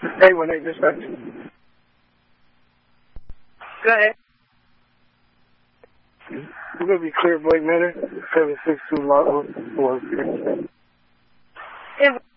A18 dispatch. Go ahead. We're going to be clear, Blake Manor, 762 Lot 1.